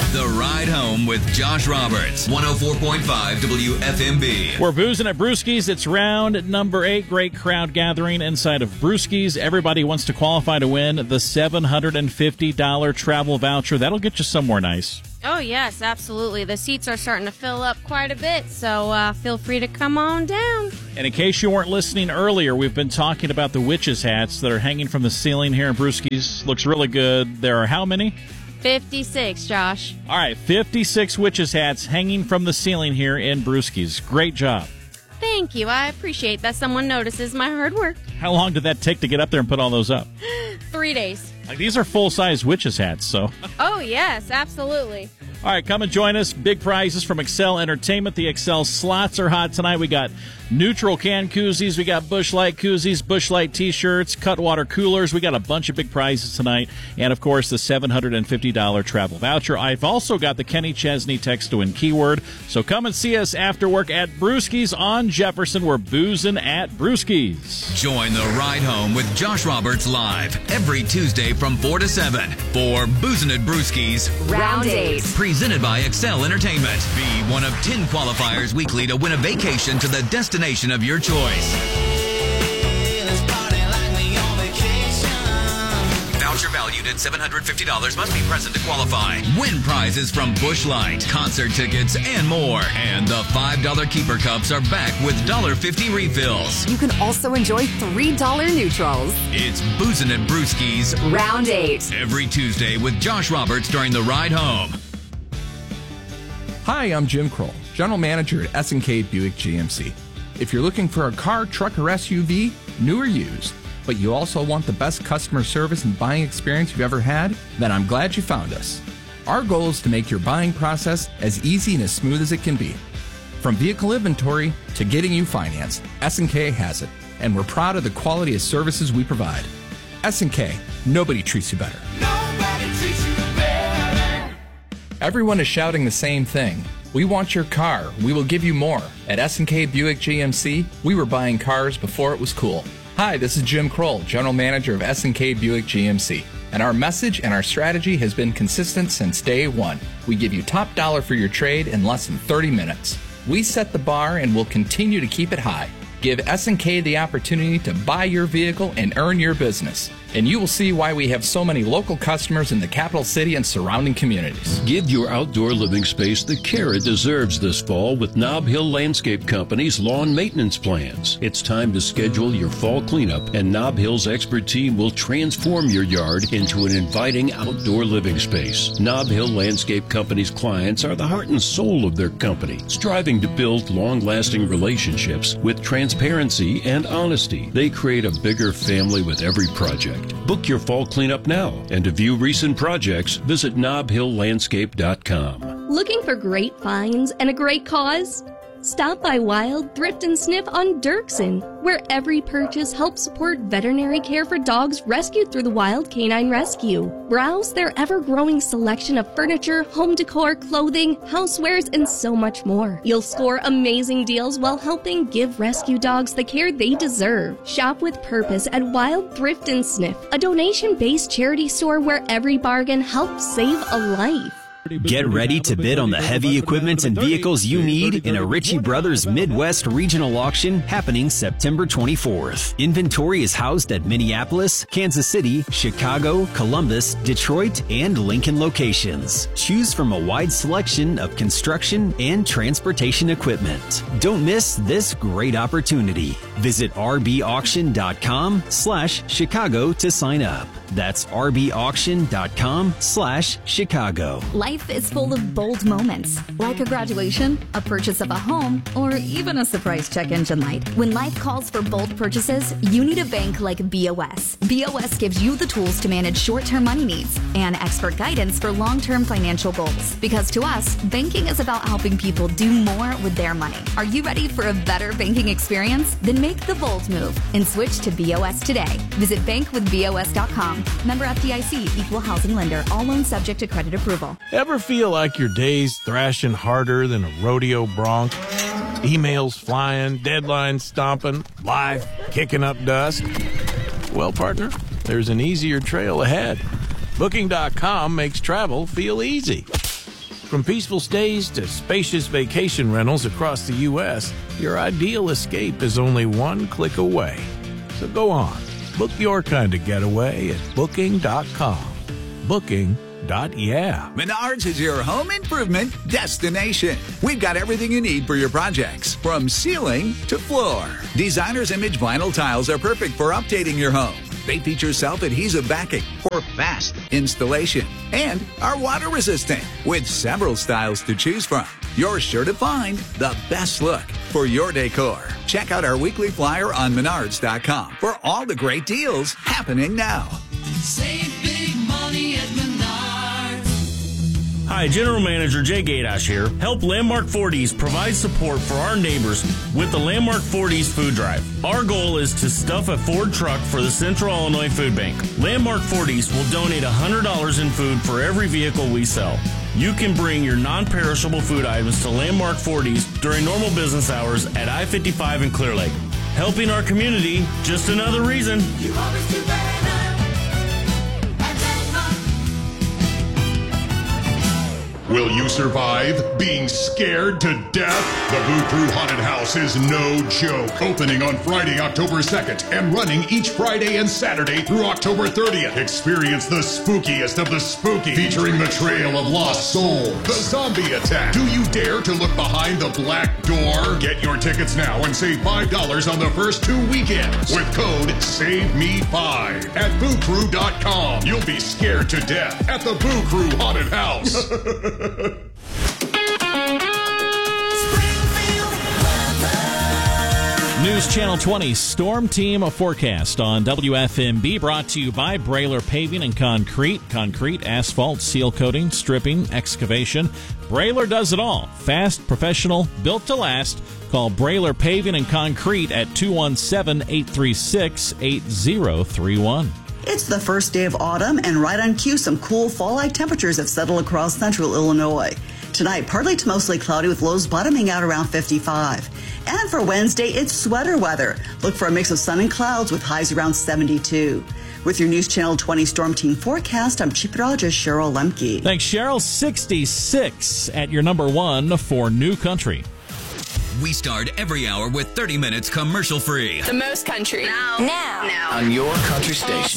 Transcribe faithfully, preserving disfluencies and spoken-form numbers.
The Ride Home with Josh Roberts, one oh four point five W F M B. We're boozing at Brewski's. It's round number eight. Great crowd gathering inside of Brewski's. Everybody wants to qualify to win the seven hundred fifty dollars travel voucher. That'll get you somewhere nice. Oh, yes, absolutely. The seats are starting to fill up quite a bit, so uh, feel free to come on down. And in case you weren't listening earlier, we've been talking about the witches' hats that are hanging from the ceiling here in Brewski's. Looks really good. There are how many? fifty-six, Josh. All right, fifty-six witches' hats hanging from the ceiling here in Brewski's. Great job. Thank you. I appreciate that someone notices my hard work. How long did that take to get up there and put all those up? Three days. Like, these are full-size witches' hats, so. Oh, yes, absolutely. All right, come and join us. Big prizes from Excel Entertainment. The Excel slots are hot tonight. We got neutral can koozies. We got Busch Light koozies, Busch Light T-shirts, Cutwater coolers. We got a bunch of big prizes tonight. And, of course, the seven hundred fifty dollars travel voucher. I've also got the Kenny Chesney text to win keyword. So come and see us after work at Brewski's on Jefferson. We're boozing at Brewski's. Join the Ride Home with Josh Roberts live every Tuesday from four to seven for Boozin' at Brewski's Round eight. Presented by Excel Entertainment. Be one of ten qualifiers weekly to win a vacation to the destination of your choice. Voucher valued at seven hundred fifty dollars must be present to qualify. Win prizes from Busch Light, concert tickets, and more. And the five dollar Keeper Cups are back with one dollar fifty refills. You can also enjoy three dollar neutrals. It's Boozin' at Brewski's Round eight. every Tuesday with Josh Roberts during the Ride Home. Hi, I'm Jim Kroll, General Manager at S and K Buick G M C. If you're looking for a car, truck, or S U V, new or used, but you also want the best customer service and buying experience you've ever had, then I'm glad you found us. Our goal is to make your buying process as easy and as smooth as it can be. From vehicle inventory to getting you financed, S and K has it, and we're proud of the quality of services we provide. S and K, nobody treats you better. Nobody treats you better. Everyone is shouting the same thing. We want your car. We will give you more. At S and K Buick G M C, we were buying cars before it was cool. Hi, this is Jim Kroll, General Manager of S and K Buick G M C. And our message and our strategy has been consistent since day one. We give you top dollar for your trade in less than thirty minutes. We set the bar and will continue to keep it high. Give S and K the opportunity to buy your vehicle and earn your business. And you will see why we have so many local customers in the capital city and surrounding communities. Give your outdoor living space the care it deserves this fall with Nob Hill Landscape Company's lawn maintenance plans. It's time to schedule your fall cleanup, and Nob Hill's expert team will transform your yard into an inviting outdoor living space. Nob Hill Landscape Company's clients are the heart and soul of their company, striving to build long-lasting relationships with transparency and honesty. They create a bigger family with every project. Book your fall cleanup now, and to view recent projects, visit nob hill landscape dot com. Looking for great finds and a great cause? Stop by Wild Thrift and Sniff on Dirksen, where every purchase helps support veterinary care for dogs rescued through the Wild Canine Rescue. Browse their ever-growing selection of furniture, home decor, clothing, housewares, and so much more. You'll score amazing deals while helping give rescue dogs the care they deserve. Shop with purpose at Wild Thrift and Sniff, a donation-based charity store where every bargain helps save a life. Get ready to bid on the heavy equipment and vehicles you need in a Ritchie Brothers Midwest Regional Auction happening September twenty-fourth. Inventory is housed at Minneapolis, Kansas City, Chicago, Columbus, Detroit, and Lincoln locations. Choose from a wide selection of construction and transportation equipment. Don't miss this great opportunity. Visit r b auction dot com slash Chicago to sign up. That's r b auction dot com slash Chicago. Life is full of bold moments, like a graduation, a purchase of a home, or even a surprise check engine light. When life calls for bold purchases, you need a bank like B O S. B O S gives you the tools to manage short-term money needs and expert guidance for long-term financial goals. Because to us, banking is about helping people do more with their money. Are you ready for a better banking experience? Then make the bold move and switch to B O S today. Visit bank with B O S dot com. Member F D I C, Equal Housing Lender. All loans subject to credit approval. Ever feel like your day's thrashing harder than a rodeo bronc? Emails flying, deadlines stomping, life kicking up dust? Well, partner, there's an easier trail ahead. Booking dot com makes travel feel easy. From peaceful stays to spacious vacation rentals across the U S, your ideal escape is only one click away. So go on, book your kind of getaway at booking dot com. Booking. Yeah. Menards is your home improvement destination. We've got everything you need for your projects, from ceiling to floor. Designer's Image vinyl tiles are perfect for updating your home. They feature self-adhesive backing for fast installation and are water resistant with several styles to choose from. You're sure to find the best look for your decor. Check out our weekly flyer on menards dot com for all the great deals happening now. Save big money at Menards. Hi, General Manager Jay Gaydash here. Help Landmark forties provide support for our neighbors with the Landmark forties Food Drive. Our goal is to stuff a Ford truck for the Central Illinois Food Bank. Landmark forties will donate one hundred dollars in food for every vehicle we sell. You can bring your non-perishable food items to Landmark forties during normal business hours at I fifty-five in Clear Lake. Helping our community, just another reason. You always do better. Will you survive being scared to death? The Boo Crew Haunted House is no joke. Opening on Friday, October second, and running each Friday and Saturday through October thirtieth. Experience the spookiest of the spooky, featuring the Trail of Lost Souls, the Zombie Attack. Do you dare to look behind the black door? Get your tickets now and save five dollars on the first two weekends with code SAVE Me five at boo crew dot com. You'll be scared to death at the Boo Crew Haunted House. News Channel twenty Storm Team forecast on W F M B, brought to you by Brailer Paving and Concrete. Concrete, asphalt, seal coating, stripping, excavation. Brailer does it all. Fast, professional, built to last. Call Brailer Paving and Concrete at two one seven, eight three six, eight zero three one. It's the first day of autumn, and right on cue, some cool fall-like temperatures have settled across central Illinois. Tonight, partly to mostly cloudy with lows bottoming out around fifty-five. And for Wednesday, it's sweater weather. Look for a mix of sun and clouds with highs around seventy-two. With your News Channel twenty Storm Team forecast, I'm meteorologist Cheryl Lemke. Thanks, Cheryl. sixty-six at your number one for New Country. We start every hour with thirty minutes commercial free. The most country. Now. Now. Now. On your country station.